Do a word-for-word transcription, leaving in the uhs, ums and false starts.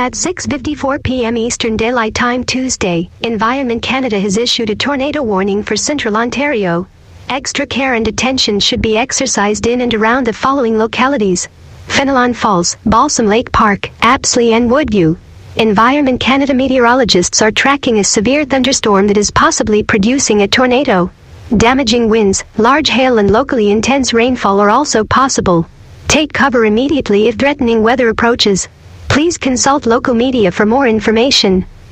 At six fifty-four p m Eastern Daylight Time Tuesday, Environment Canada has issued a tornado warning for Central Ontario. Extra care and attention should be exercised in and around the following localities: Fenelon Falls, Balsam Lake Park, Apsley and Woodview. Environment Canada meteorologists are tracking a severe thunderstorm that is possibly producing a tornado. Damaging winds, large hail and locally intense rainfall are also possible. Take cover immediately if threatening weather approaches. Please consult local media for more information.